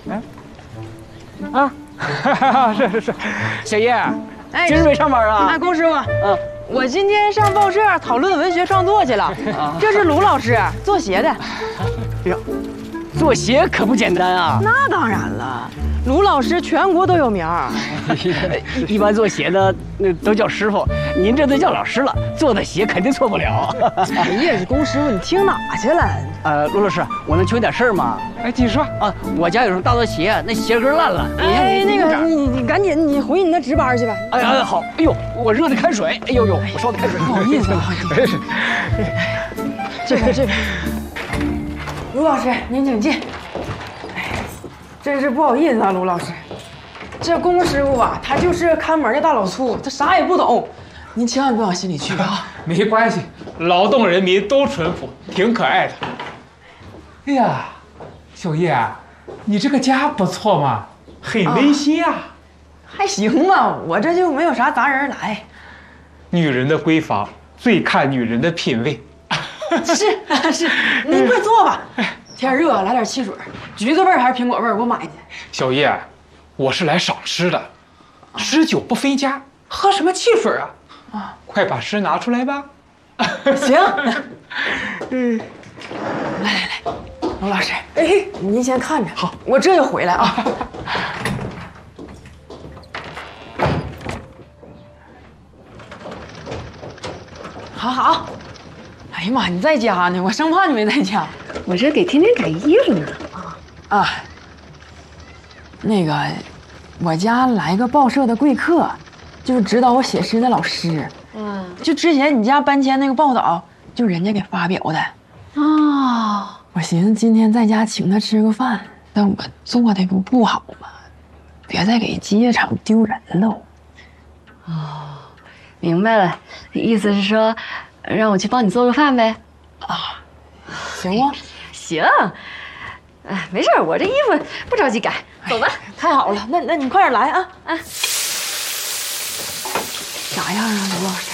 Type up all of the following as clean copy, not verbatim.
是，小叶， 哎， 今儿没上班啊？ 哎，龚师傅，我今天上报社讨论文学创作去了。这是卢老师做鞋的。 哎呀，做鞋可不简单啊！ 那当然了，卢老师全国都有名儿。 一般做鞋的那都叫师傅，您这都叫老师了，做的鞋肯定错不了。 哎呀，龚师傅，你听哪去了？ 卢老师，我能求你点事儿吗？ 哎，你说啊，我家有双大拖鞋，那鞋跟烂了。 哎，那个你赶紧你回你那值班去吧。 哎呀，好，哎呦，我热的开水，哎呦，我烧的开水， 不好意思啊。这边，卢老师您请进。哎，真是不好意思啊，卢老师，这龚师傅啊，他就是看门的大老粗，他啥也不懂，您千万不往心里去啊。 没关系，劳动人民都淳朴，挺可爱的。哎呀，小叶，你这个家不错嘛，很温馨啊。 还行吧，我这就没有啥杂人来。 女人的闺房最看女人的品味。 是，您快坐吧。天热，来点汽水，橘子味儿还是苹果味儿？我买去。 小叶，我是来赏诗的，诗酒不分家，喝什么汽水啊？快把诗拿出来吧。 行。来，卢老师，哎，您先看着，好，我这就回来啊。好。哎呀妈，你在家呢，我生怕你没在家。 我这给天天改衣服呢。 那个，我家来个报社的贵客，就是指导我写诗的老师。就之前你家搬迁那个报道，就人家给发表的。我寻思今天在家请他吃个饭，但我做的不好嘛，别再给街场丢人喽。 明白了，意思是说，让我去帮你做个饭呗？ 行吗？ 行，哎，没事，我这衣服不着急改，走吧。 太好了，那你快点来啊！啥样啊，卢老师？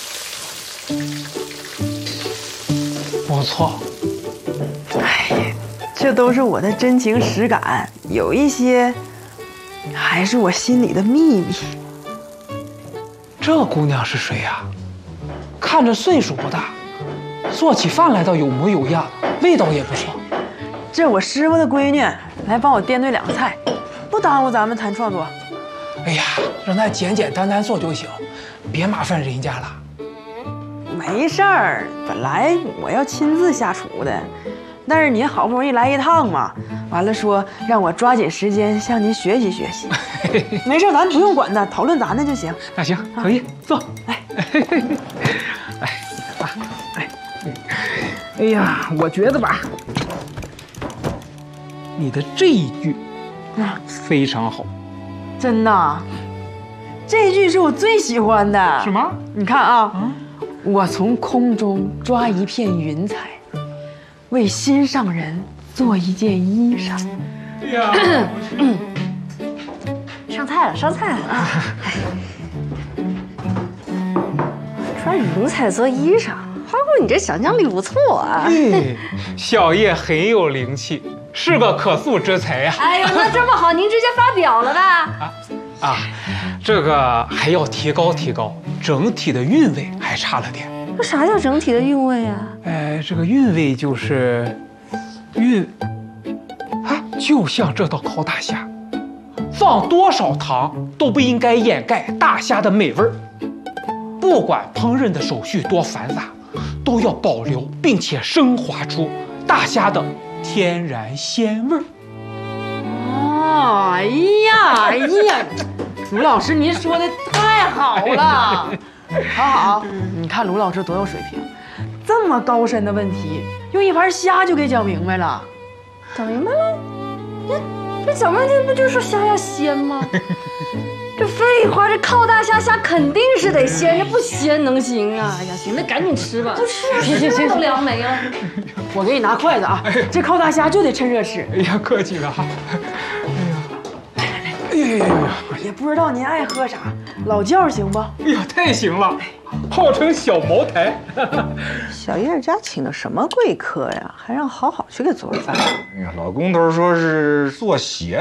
不错。 哎，这都是我的真情实感，有一些还是我心里的秘密。 这姑娘是谁呀？看着岁数不大，做起饭来倒有模有样，味道也不错。 这我师傅的闺女，来帮我掂对两个菜，不耽误咱们谈创作。 哎呀，让她简简单单做就行，别麻烦人家了。 没事儿，本来我要亲自下厨的，但是您好不容易来一趟嘛，完了说让我抓紧时间向您学习学习。没事，咱不用管他，讨论咱的就行。 那行，可以坐。哎呀，我觉得吧，你的这一句非常好。 真的，这句是我最喜欢的。 是吗？ 你看啊，我从空中抓一片云彩，为心上人做一件衣裳。 哎呀， 上菜了啊！抓云彩做衣裳，花姑你这想象力不错啊！ 小叶很有灵气，是个可塑之才呀！ 哎呦，那这么好，您直接发表了吧？ 这个还要提高，整体的韵味还差了点。 那啥叫整体的韵味啊？ 这个韵味就是就像这道烤大虾，放多少糖都不应该掩盖大虾的美味儿。不管烹饪的手续多繁杂，都要保留并且升华出大虾的天然鲜味儿。 哎呀，卢老师您说的太好了。好，你看卢老师多有水平，这么高深的问题，用一盘虾就给讲明白了。 讲明白了？这讲半天不就是说虾要鲜吗？这废话，这靠大虾肯定是得鲜，这不鲜能行啊？哎呀，行，那赶紧吃吧。就是行， 都凉没了。 我给你拿筷子啊，这靠大虾就得趁热吃。 哎呀，客气了哈。 也不知道您爱喝啥，老窖行不？ 哎呀，太行了，号称小茅台。 小叶家请的什么贵客呀？还让好好去给做饭。 哎呀，老工头说是做鞋